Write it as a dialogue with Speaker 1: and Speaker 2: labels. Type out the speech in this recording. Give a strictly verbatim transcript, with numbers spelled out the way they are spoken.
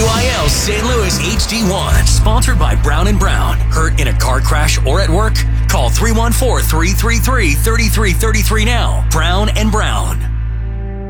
Speaker 1: I L Saint Louis H D one. Sponsored by Brown and Brown. Hurt in a car crash or at work? Call three one four, three three three, three three three three now. Brown and Brown.